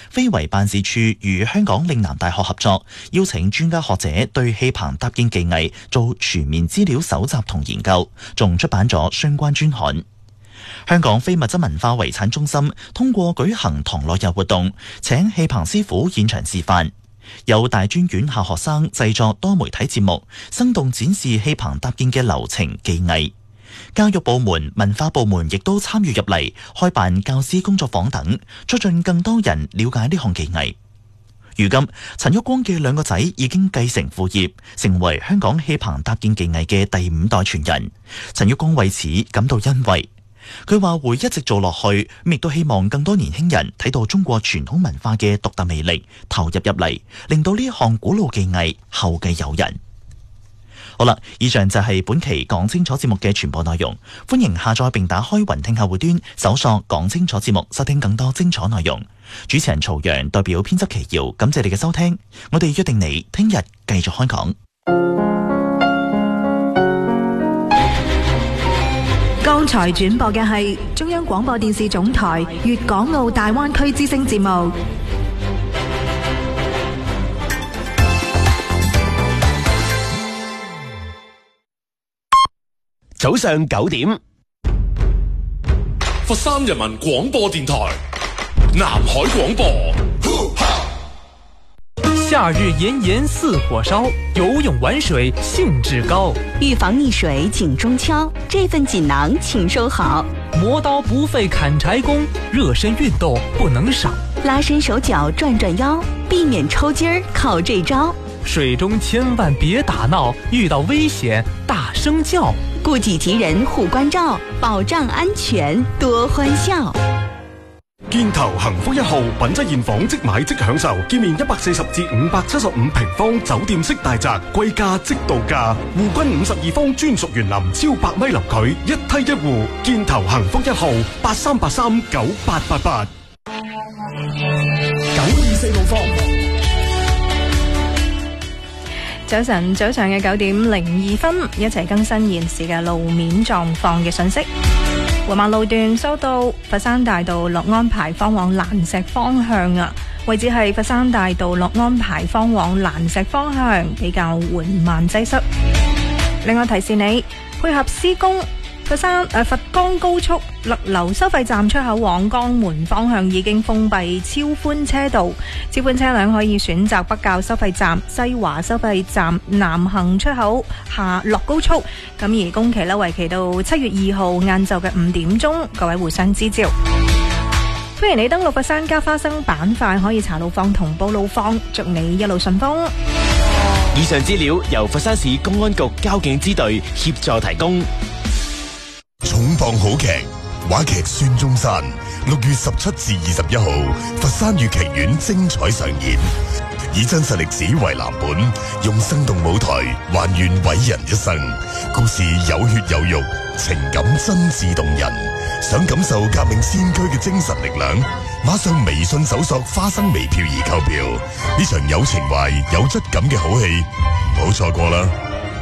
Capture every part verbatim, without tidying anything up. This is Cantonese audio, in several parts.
非遺辦事處與香港嶺南大學合作，邀請專家學者對戲棚搭建技藝做全面資料搜集同研究，仲出版咗相關專刊。香港非物質文化遺產中心通過舉行唐樂日活動，請戲棚師傅現場示範，有大專院校學生製作多媒體節目，生動展示戲棚搭建嘅流程技藝。教育部門、文化部門亦都參與入嚟，開辦教師工作坊等，促進更多人了解呢項技藝。如今，陳旭光嘅兩個仔已經繼承父業，成為香港戲棚搭建技藝嘅第五代傳人。陳旭光為此感到欣慰。佢話會一直做落去，亦都希望更多年輕人睇到中國傳統文化嘅獨特魅力，投入入嚟，令到呢項古老技藝後繼有人。好啦，以上就係本期講清楚節目嘅全部內容。歡迎下載並打開雲聽客戶端，搜索講清楚節目，收聽更多精彩內容。主持人曹陽代表編輯奇瑤，感謝你嘅收聽。我哋約定你聽日繼續開講。 剛才轉播嘅係中央廣播電視總台粵港澳大灣區之聲節目。 早上九點， 佛山人民廣播電台南海廣播。 夏日炎炎似火燒，游泳玩水興致高。 預防溺水緊中敲，這份錦囊請收好。 磨刀不費砍柴工，熱身運動不能少。 拉伸手腳轉轉腰，避免抽筋兒靠這招。 水中千萬別打鬧，遇到危險大聲叫。 顧己及人護關照，保障安全多歡笑。 建頭幸福一號品質現房即買即享受，建面一百四十至五百七十五平方酒店式大宅，貴價即到價。戶均五十二方專屬園林，超百米林距，一梯一戶。建頭幸福一號八三八三九八八八九二四號房。 早晨，早上嘅九點零二分，一齊更新現時嘅路面狀況嘅信息。黃馬路段收到佛山大道樂安牌坊往蘭石方向啊，位置係佛山大道樂安牌坊往蘭石方向比較緩慢擠塞。另外提示你，配合施工，佛山誒、呃、佛岡高速勒流收費站出口往江門方向已經封閉超寬車道，超寬車輛可以選擇北滘收費站、西華收費站南行出口下落高速。咁而工期呢，為期到七月二號晏晝嘅五點鐘，各位互相支招。歡迎你登錄佛山加花生板塊，可以查路況同報路況，祝你一路順風。 以上資料由佛山市公安局交警支隊協助提供。 重磅好劇，話劇《孫中山》，六月十七至二十一號，佛山粵劇院精彩上演，以真實歷史為藍本，用生動舞台還原偉人一生，故事有血有肉，情感真摯動人。想感受革命先驅嘅精神力量，馬上微信搜索花生微票而購票。呢場有情懷、有質感嘅好戲，唔好錯過啦！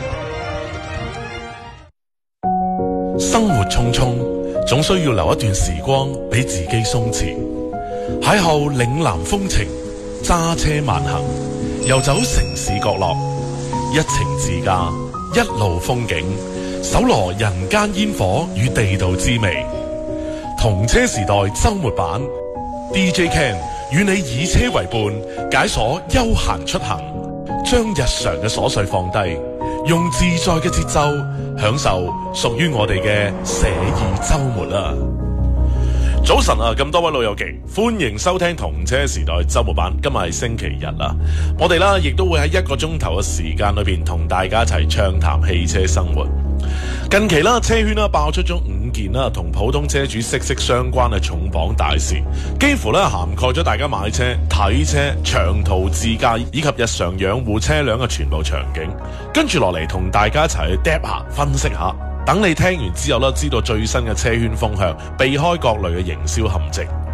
生活匆匆，總需要留一段時光俾自己鬆弛。邂逅嶺南風情，揸車慢行，遊走城市角落，一程自駕，一路風景，搜羅人間煙火與地道滋味。同車時代周末版 D J Ken 與你以車為伴，解鎖悠閒出行，將日常嘅瑣碎放低，用自在嘅節奏享受屬於我哋嘅寫意周末啊！早晨啊，咁多位老友記，歡迎收聽同車時代周末版。今日係星期日啦，我哋啦亦都會喺一個鐘頭嘅時間裏邊同大家一齊暢談汽車生活。近期啦，車圈啦爆出咗五件啦同普通車主息息相關嘅重磅大事，幾乎咧涵蓋咗大家買車、睇車、長途自駕以及日常養護車輛嘅全部場景。跟住落嚟同大家一齊去 dep 下、分析下，等你聽完之後咧，知道最新嘅車圈風向，避開各類嘅營銷陷阱。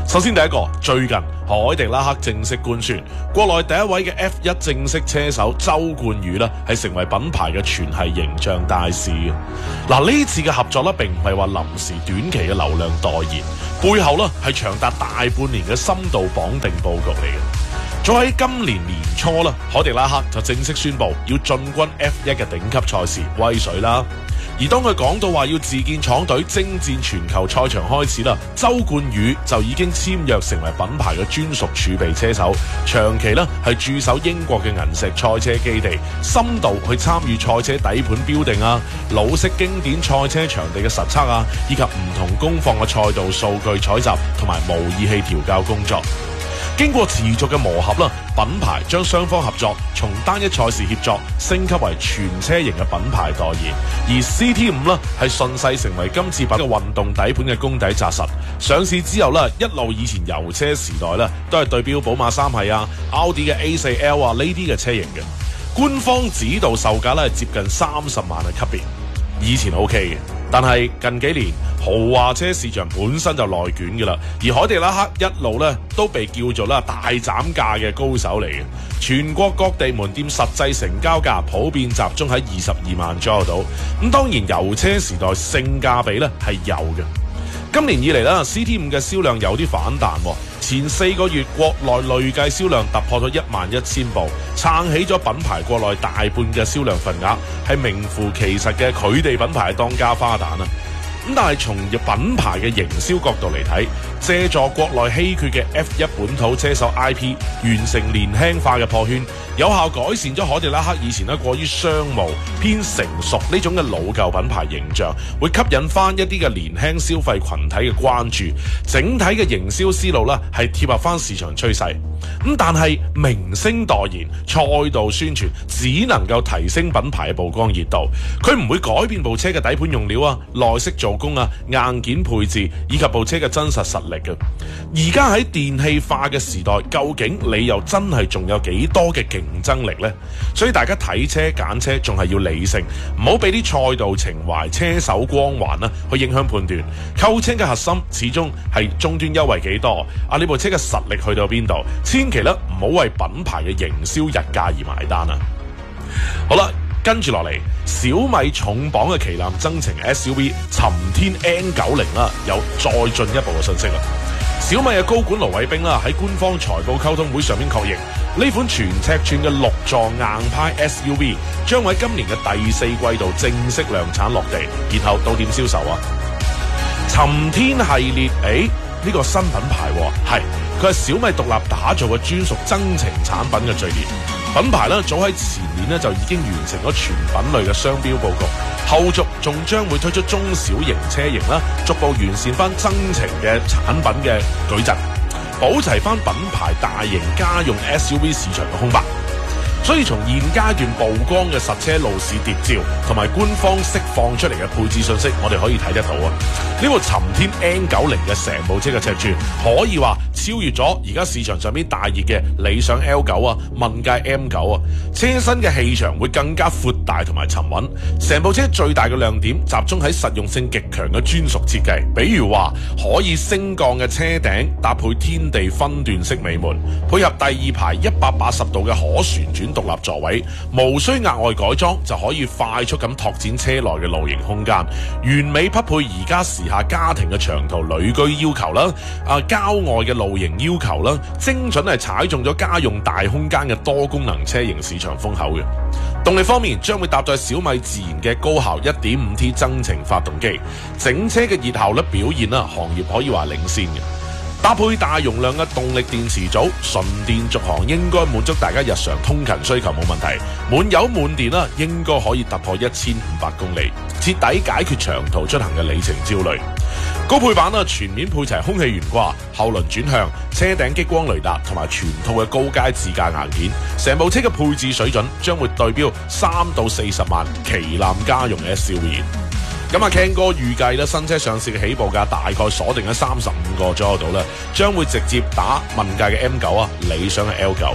首先第一個，最近凱迪拉克正式官宣，國內第一位嘅 F 一正式車手周冠宇呢係成為品牌嘅全系形象大使嘅。嗱，呢次嘅合作呢並唔係話臨時短期嘅流量代言，背後呢係長達大半年嘅深度綁定佈局嚟嘅。早喺今年年初啦，凱迪拉克就正式宣布要進軍 F 一嘅頂級賽事威水啦。而當佢講到話要自建廠隊征戰全球賽場開始啦，周冠宇就已經簽約成為品牌嘅專屬儲備車手，長期呢係駐守英國嘅銀石賽車基地，深度去參與賽車底盤標定啊、老式經典賽車場地嘅實測啊，以及唔同工況嘅賽道數據採集同埋模擬器調校工作。經過持續嘅磨合啦，品牌將雙方合作從單一賽事協作升級為全車型嘅品牌代言，而 C T 五 呢係順勢成為今次版嘅運動底盤嘅功底紮實。上市之後呢，一路以前油車時代呢都係對標寶馬三系啊、奧迪嘅 A 四 L 啊呢啲嘅車型嘅，官方指導售價呢接近三十萬嘅級別，以前 OK 嘅。但係近幾年豪華車市場本身就內卷嘅啦，而凱迪拉克一路咧都被叫做啦大斬價嘅高手嚟嘅，全國各地門店實際成交價普遍集中喺二十二萬左右度。咁當然油車時代性價比咧係有嘅。今年以嚟啦 ，C T 五 嘅銷量有啲反彈，前四個月國內累計銷量突破咗一萬一千部，撐起咗品牌國內大半嘅銷量份額，係名副其實嘅佢哋品牌當家花旦啊！咁但係從品牌嘅營銷角度嚟睇，借助國內稀缺嘅 F 一本土車手 I P， 完成年輕化嘅破圈，有效改善咗凱迪拉克以前咧過於商務偏成熟呢種嘅老舊品牌形象，會吸引翻一啲嘅年輕消費群體嘅關注。整體嘅營銷思路咧係貼合翻市場趨勢。咁但係明星代言、賽道宣傳只能夠提升品牌嘅曝光熱度，佢唔會改變部車嘅底盤用料啊、內飾做工啊、硬件配置以及部車嘅真實實力嘅。而家喺電氣化嘅時代，究竟你又真係仲有幾多嘅競爭力呢？所以大家睇車揀車仲係要理性，唔好俾啲賽道情懷、車手光環啦去影響判斷。購車嘅核心始終係終端優惠幾多啊？呢部車嘅實力去到邊度？千祈咧唔好為品牌嘅營銷日價而埋單啊！好啦，跟住落嚟，小米重磅嘅旗艦增程 S U V 尋天 N 九零啦，有再進一步嘅信息啦。小米嘅高管盧偉冰啦喺官方財報溝通會上面確認，呢款全尺寸嘅六座硬派 S U V 將喺今年嘅第四季度正式量產落地，然後到店銷售啊！尋天系列，誒呢個新品牌係佢係小米獨立打造嘅專屬增程產品嘅序列。品牌咧早喺前年咧就已經完成咗全品類嘅商標佈局，後續仲將會推出中小型車型啦，逐步完善翻增程嘅產品嘅矩陣，保齊翻品牌大型家用 S U V 市場嘅空白。所以從現階段曝光嘅實車路試諜照同埋官方釋放出嚟嘅配置信息，我哋可以睇得到啊！呢部尋天 N 九零嘅成部車嘅尺寸，可以話超越咗而家市場上邊大熱嘅理想 L 九啊、問界 M 九啊，車身嘅氣場會更加闊大同埋沉穩。成部車最大嘅亮點集中喺實用性極強嘅專屬設計，比如話可以升降嘅車頂搭配天地分段式尾門，配合第二排一百八十度嘅可旋轉獨立座位，無需額外改裝就可以快速咁拓展車內嘅露營空間，完美匹配而家時下家庭嘅長途旅居要求啦，啊郊外嘅露營要求啦，精準係踩中咗家用大空間嘅多功能車型市場風口嘅。動力方面將會搭載小米自研嘅高效 一點五 T 增程發動機，整車嘅熱效率表現啦，行業可以話領先嘅。搭配大容量嘅動力電池組，純電續航應該滿足大家日常通勤需求冇問題。滿油滿電啦，應該可以突破一千五百公里，徹底解決長途出行嘅里程焦慮。高配版啦，全面配齊空氣懸掛、後輪轉向、車頂激光雷達同埋全套嘅高階自駕硬件，成部車嘅配置水準將會對標三到四十萬旗艦家用 S U V。咁啊 Ken 哥預計咧，新車上市嘅起步價大概鎖定喺三十五個左右度啦，將會直接打問界嘅 M 九啊，理想嘅 L 九。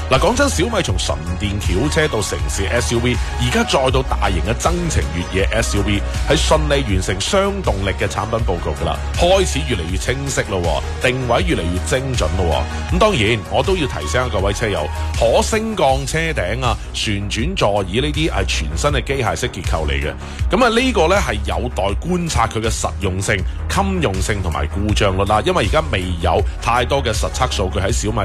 嗱，講真，小米從純電轎車到城市 S U V， 而家再到大型嘅增程越野 S U V， 係順利完成雙動力嘅產品佈局噶啦，開始越嚟越清晰咯，定位越嚟越精準咯。咁當然，我都要提醒下各位車友，可升降車頂啊、旋轉座椅呢啲係全新嘅機械式結構嚟嘅。咁啊，呢個呢係有待觀察佢嘅實用性、襟用性同埋故障率啦，因為而家未有太多嘅實測數據喺小米